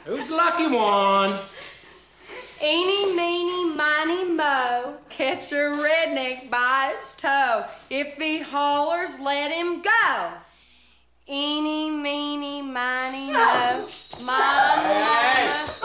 Who's the lucky one? Eeny, meeny, miny, moe, catch a redneck by its toe. If he hollers, let him go. Eeny, meeny, miny, moe, my mama